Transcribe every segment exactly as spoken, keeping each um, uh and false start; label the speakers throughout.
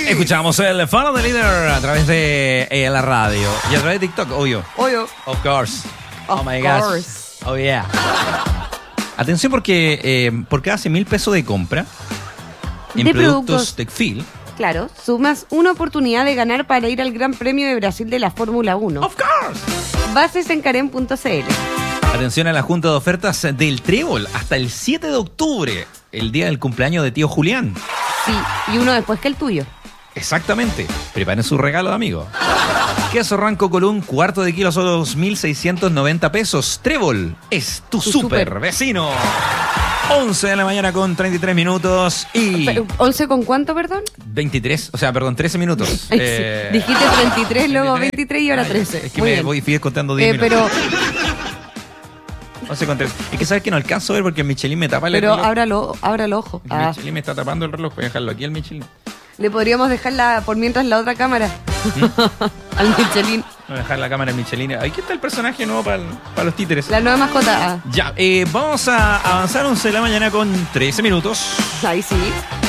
Speaker 1: Escuchamos el Follow the Leader a través de eh, la radio y a través de TikTok, obvio.
Speaker 2: Obvio.
Speaker 1: Of course.
Speaker 2: Of
Speaker 1: oh my
Speaker 2: course.
Speaker 1: gosh. Oh yeah. Atención porque eh, por cada cien mil pesos de compra en
Speaker 2: De
Speaker 1: productos,
Speaker 2: productos.
Speaker 1: Tecfil,
Speaker 2: Claro, sumas una oportunidad de ganar para ir al Gran Premio de Brasil de la Fórmula uno.
Speaker 1: of course.
Speaker 2: Bases en Karen punto c l.
Speaker 1: Atención a la junta de ofertas del Trébol hasta el siete de octubre, el día del cumpleaños de tío Julián.
Speaker 2: Sí, y uno después que el tuyo.
Speaker 1: Exactamente. Preparen su regalo, amigo. Queso Ranco Colún, cuarto de kilo, solo dos mil seiscientos noventa pesos. Trébol es tu,
Speaker 2: Tu
Speaker 1: super,
Speaker 2: super.
Speaker 1: vecino. once de la mañana con treinta y tres minutos y
Speaker 2: Pero, ¿once con cuánto, perdón?
Speaker 1: veintitrés, o sea, perdón, trece minutos.
Speaker 2: Ay, sí.
Speaker 1: Eh,
Speaker 2: Dijiste treinta y tres, luego veintitrés y ahora
Speaker 1: Ay,
Speaker 2: trece.
Speaker 1: Es que
Speaker 2: Muy
Speaker 1: me
Speaker 2: bien.
Speaker 1: voy fui contando diez
Speaker 2: Eh,
Speaker 1: minutos.
Speaker 2: pero
Speaker 1: once con tres. Es que sabes que no alcanzo a ver porque el Michelin me tapa el
Speaker 2: pero
Speaker 1: reloj.
Speaker 2: ábralo, ábralo ojo.
Speaker 1: El
Speaker 2: Ah,
Speaker 1: Michelin me está tapando el reloj. Voy a dejarlo aquí el Michelin.
Speaker 2: le podríamos dejar la, por mientras la otra cámara. Al Michelin.
Speaker 1: Voy a dejar la cámara en Michelin. Aquí está el personaje nuevo para, para los títeres.
Speaker 2: La nueva mascota. Ah,
Speaker 1: Ya, eh, vamos a avanzar once de la mañana con trece minutos.
Speaker 2: ahí sí.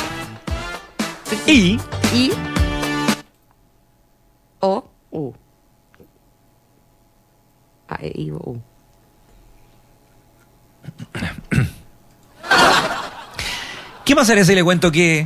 Speaker 1: Y
Speaker 2: Y. O. U. A, E, I, O, U.
Speaker 1: ¿qué pasaría si le cuento que...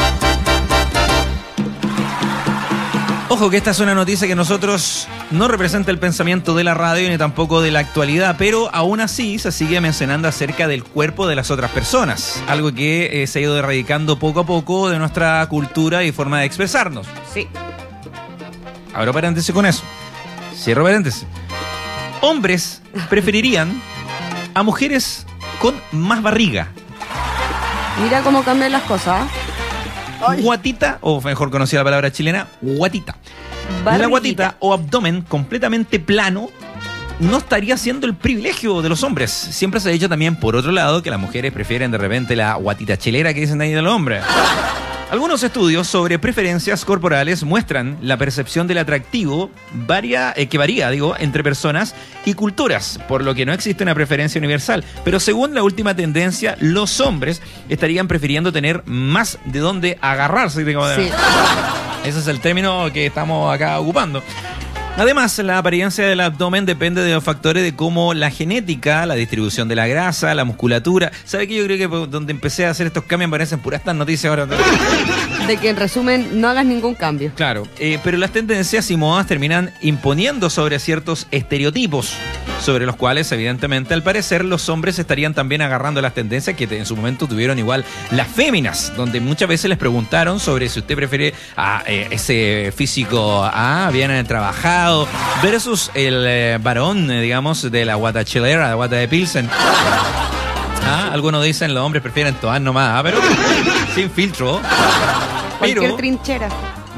Speaker 1: Ojo que esta es una noticia que nosotros no representa el pensamiento de la radio ni tampoco de la actualidad, pero aún así se sigue mencionando acerca del cuerpo de las otras personas, algo que eh, se ha ido erradicando poco a poco de nuestra cultura y forma de expresarnos.
Speaker 2: Sí.
Speaker 1: Abro paréntesis con eso. Cierro paréntesis. Hombres preferirían a mujeres con más barriga.
Speaker 2: Mira cómo cambian las cosas. Ay.
Speaker 1: Guatita, o mejor conocida la palabra chilena, guatita. La
Speaker 2: Barriguita.
Speaker 1: guatita o abdomen completamente plano no estaría siendo el privilegio de los hombres. Siempre se ha dicho también, por otro lado, que las mujeres prefieren de repente la guatita chelera que dicen ahí de los hombres. Algunos estudios sobre preferencias corporales muestran la percepción del atractivo varia, eh, que varía, digo, entre personas y culturas, por lo que no existe una preferencia universal. Pero según la última tendencia, los hombres estarían prefiriendo tener más de dónde agarrarse. Digamos.
Speaker 2: Sí.
Speaker 1: Ese es el término que estamos acá ocupando. Además, la apariencia del abdomen depende de los factores de como la genética, la distribución de la grasa, la musculatura. ¿Sabe qué? Yo creo que por donde empecé a hacer estos cambios me parecen puras estas noticias ahora.
Speaker 2: De que en resumen no hagas ningún cambio.
Speaker 1: Claro, eh, pero las tendencias y modas terminan imponiendo sobre ciertos estereotipos, sobre los cuales, evidentemente, al parecer, los hombres estarían también agarrando las tendencias que en su momento tuvieron igual las féminas, donde muchas veces les preguntaron sobre si usted prefiere a eh, ese físico ah, bien trabajado versus el eh, varón, eh, digamos, de la guata chilera, la guata de Pilsen. Ah, algunos dicen los hombres prefieren todas nomás, ah, pero sin filtro.
Speaker 2: Cualquier
Speaker 1: Pero,
Speaker 2: trinchera.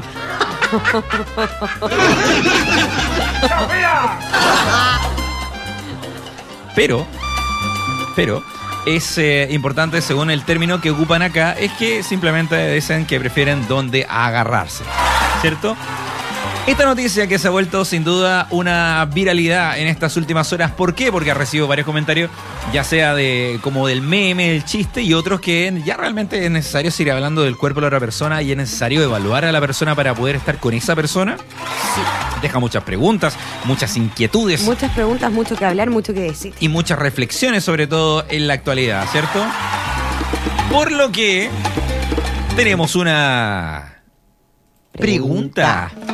Speaker 1: pero, pero, es eh, importante, según el término que ocupan acá, es que simplemente dicen que prefieren dónde agarrarse, ¿cierto? Esta noticia que se ha vuelto sin duda una viralidad en estas últimas horas. ¿Por qué? Porque ha recibido varios comentarios, ya sea de como del meme, del chiste, y otros que ya realmente es necesario seguir hablando del cuerpo de la otra persona y es necesario evaluar a la persona para poder estar con esa persona.
Speaker 2: Sí.
Speaker 1: Deja muchas preguntas, muchas inquietudes.
Speaker 2: Muchas preguntas, mucho que hablar, mucho que decir.
Speaker 1: Y muchas reflexiones, sobre todo en la actualidad, ¿cierto? Por lo que tenemos una pregunta.
Speaker 2: Pregunta.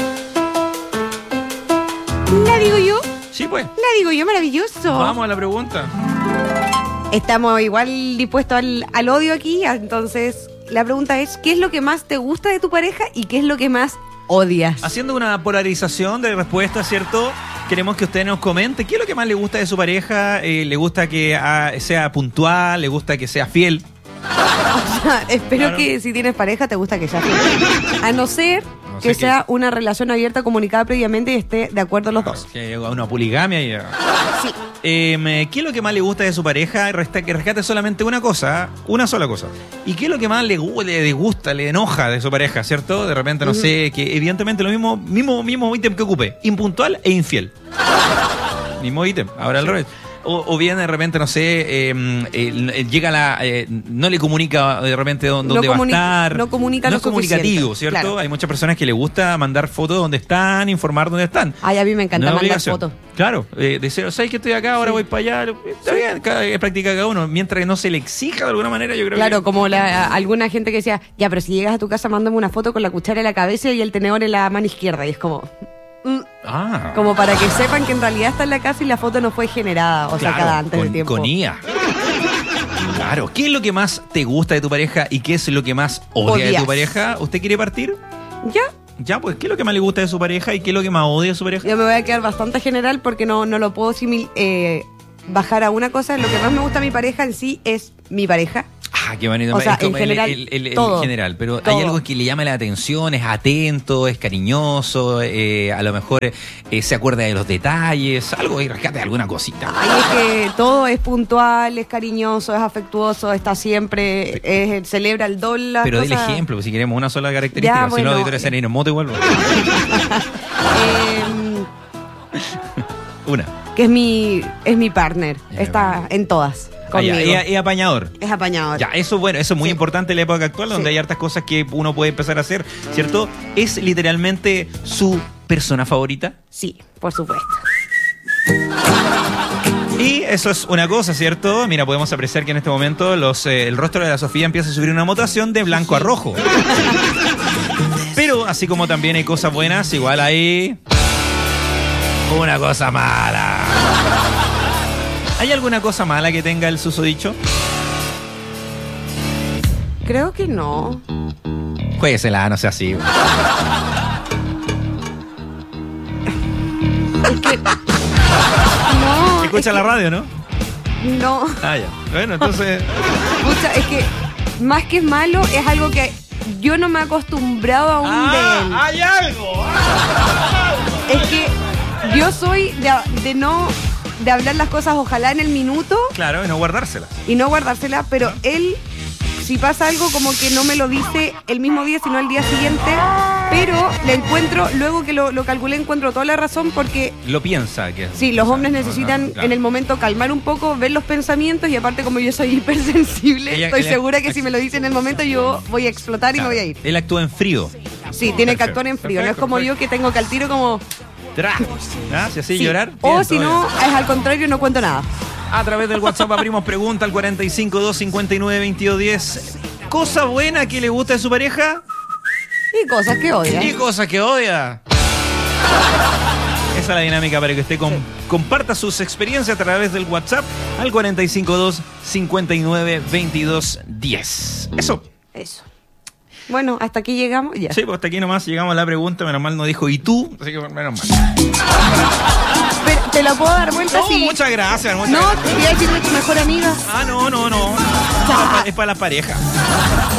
Speaker 2: ¿La digo yo?
Speaker 1: Sí, pues.
Speaker 2: La digo yo, maravilloso.
Speaker 1: Vamos a la pregunta.
Speaker 2: Estamos igual dispuestos al, al odio aquí, entonces la pregunta es, ¿qué es lo que más te gusta de tu pareja y qué es lo que más odias?
Speaker 1: Haciendo una polarización de respuestas, ¿cierto? Queremos que usted nos comente qué es lo que más le gusta de su pareja. Eh, ¿Le gusta que ah, sea puntual? ¿Le gusta que sea fiel?
Speaker 2: O sea, espero
Speaker 1: Claro.
Speaker 2: que si tienes pareja te gusta que sea fiel. A no ser
Speaker 1: No sé
Speaker 2: que
Speaker 1: qué-
Speaker 2: sea una relación abierta, comunicada previamente y esté de acuerdo los dos.
Speaker 1: Que haya una poligamia y...
Speaker 2: Sí.
Speaker 1: Eh, ¿Qué es lo que más le gusta de su pareja? Resta- que rescate solamente una cosa, ¿eh? Una sola cosa. ¿Y qué es lo que más le, gu- le disgusta, le enoja de su pareja, ¿cierto? De repente, no
Speaker 2: Ujú.
Speaker 1: sé, que evidentemente lo mismo, mismo, mismo ítem que ocupe, impuntual e infiel. Mismo ítem, ahora al
Speaker 2: Sí.
Speaker 1: revés. O, o bien de repente, no sé, eh, eh, llega la... Eh, no le comunica de repente dónde,
Speaker 2: No
Speaker 1: dónde va a
Speaker 2: comuni-
Speaker 1: estar.
Speaker 2: no comunica
Speaker 1: No
Speaker 2: lo
Speaker 1: es comunicativo,
Speaker 2: suficiente,
Speaker 1: ¿cierto?
Speaker 2: claro.
Speaker 1: Hay muchas personas que les gusta mandar fotos de dónde están, informar dónde están.
Speaker 2: Ay, a mí me encanta
Speaker 1: No es
Speaker 2: mandar
Speaker 1: obligación.
Speaker 2: fotos.
Speaker 1: Claro, eh, decir, ¿sabes que estoy acá? Ahora
Speaker 2: Sí.
Speaker 1: voy para allá. Está bien, cada que practica cada uno. Mientras que no se le exija de alguna manera, yo creo
Speaker 2: Claro,
Speaker 1: que...
Speaker 2: como la, alguna gente que decía, ya, pero si llegas a tu casa, mándame una foto con la cuchara en la cabeza y el tenedor en la mano izquierda. Y es como, mm,
Speaker 1: Ah,
Speaker 2: como para que sepan que en realidad está en la casa y la foto no fue generada o
Speaker 1: claro,
Speaker 2: sacada antes
Speaker 1: con,
Speaker 2: de tiempo.
Speaker 1: con I A. Claro, ¿qué es lo que más te gusta de tu pareja y qué es lo que más odia de
Speaker 2: Odias.
Speaker 1: tu pareja? ¿Usted quiere partir?
Speaker 2: Ya,
Speaker 1: Ya, pues, ¿qué es lo que más le gusta de su pareja y qué es lo que más odia de su pareja?
Speaker 2: yo me voy a quedar bastante general porque no, no lo puedo simil- eh, bajar a una cosa. Lo que más me gusta de mi pareja en sí es mi pareja.
Speaker 1: Ah, qué bonito.
Speaker 2: O sea,
Speaker 1: Es como
Speaker 2: en general,
Speaker 1: el, el- el-
Speaker 2: todo.
Speaker 1: el general, pero
Speaker 2: Todo.
Speaker 1: hay algo que le llama la atención, es atento, es cariñoso, eh, a lo mejor eh, se acuerda de los detalles, algo y rescate alguna cosita.
Speaker 2: Ay, es que todo es puntual, es cariñoso, es afectuoso, está siempre, es- celebra el dólar.
Speaker 1: Pero del ejemplo, si queremos una sola característica,
Speaker 2: Ya,
Speaker 1: si no,
Speaker 2: bueno.
Speaker 1: auditores se en moto igual. Una.
Speaker 2: que es mi, es mi partner,
Speaker 1: Ya,
Speaker 2: está
Speaker 1: bueno.
Speaker 2: en todas.
Speaker 1: Ah, ya,
Speaker 2: Conmigo.
Speaker 1: es, es apañador.
Speaker 2: Es apañador.
Speaker 1: Ya, eso bueno, eso es muy
Speaker 2: Sí.
Speaker 1: importante en la época actual, donde
Speaker 2: Sí.
Speaker 1: hay hartas cosas que uno puede empezar a hacer, ¿cierto? Es literalmente su persona favorita.
Speaker 2: Sí, por supuesto.
Speaker 1: Y eso es una cosa, ¿cierto? Mira, podemos apreciar que en este momento los, eh, el rostro de la Sofía empieza a subir una mutación de blanco a rojo. Pero así como también hay cosas buenas, igual hay una cosa mala. ¿Hay alguna cosa mala que tenga el susodicho?
Speaker 2: Creo que no.
Speaker 1: Juéguesela, no sea así.
Speaker 2: Es que. No.
Speaker 1: Escucha
Speaker 2: es
Speaker 1: la
Speaker 2: que-
Speaker 1: radio, ¿no?
Speaker 2: No.
Speaker 1: Ah, ya. Bueno, entonces...
Speaker 2: Pucha, es que más que es malo, es algo que yo no me he acostumbrado aún de él.
Speaker 1: Ah, hay algo.
Speaker 2: Es que yo soy de, de no. de hablar las cosas ojalá en el minuto
Speaker 1: Claro, y no guardársela.
Speaker 2: y no guardársela, pero él, si pasa algo, como que no me lo dice el mismo día, sino el día siguiente. Pero le encuentro, luego que lo, lo calculé, encuentro toda la razón porque
Speaker 1: Lo piensa. Que
Speaker 2: sí, los hombres necesitan
Speaker 1: Claro.
Speaker 2: en el momento calmar un poco, ver los pensamientos y aparte como yo soy hipersensible,
Speaker 1: Ella-
Speaker 2: estoy
Speaker 1: ella-
Speaker 2: segura que si me lo dice en el momento yo voy a explotar y
Speaker 1: Claro.
Speaker 2: me voy a ir.
Speaker 1: Él actúa en frío.
Speaker 2: Sí, tiene que
Speaker 1: Perfecto.
Speaker 2: actuar en frío, no es
Speaker 1: Perfecto,
Speaker 2: como
Speaker 1: perfecto.
Speaker 2: yo que tengo que al tiro como...
Speaker 1: Tra. ¿Ah? Si así
Speaker 2: sí.
Speaker 1: llorar.
Speaker 2: O
Speaker 1: bien,
Speaker 2: si
Speaker 1: todo
Speaker 2: no,
Speaker 1: bien.
Speaker 2: es al contrario, no cuento nada.
Speaker 1: A través del WhatsApp abrimos pregunta al cuarenta y cinco, dos cincuenta y nueve, veintidós diez. ¿Cosa buena que le gusta de su pareja?
Speaker 2: Y cosas que odia.
Speaker 1: ¿Y cosa que odia? Esa es la dinámica para que usted com- comparta sus experiencias a través del WhatsApp al cuarenta y cinco, dos cincuenta y nueve, veintidós diez. Eso.
Speaker 2: Eso. Bueno, hasta aquí llegamos ya.
Speaker 1: Sí, pues hasta aquí nomás llegamos a la pregunta. Menos mal no dijo ¿y tú? Así que menos mal.
Speaker 2: Pero, ¿te lo puedo dar vuelta?
Speaker 1: No,
Speaker 2: Sí.
Speaker 1: muchas gracias. Muchas
Speaker 2: No,
Speaker 1: gracias.
Speaker 2: te quería decirme tu mejor amiga.
Speaker 1: Ah, no, no, no. Es para las parejas.